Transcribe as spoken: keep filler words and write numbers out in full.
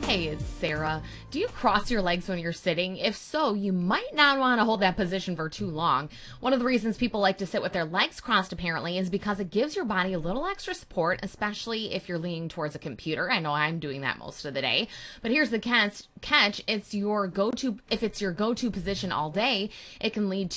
Hey, it's Sarah. Do you cross your legs when you're sitting? If so, you might not want to hold that position for too long. One of the reasons people like to sit with their legs crossed, apparently, is because it gives your body a little extra support, especially if you're leaning towards a computer. I know I'm doing that most of the day. But here's the catch. Catch, it's your go-to, if it's your go-to position all day, it can lead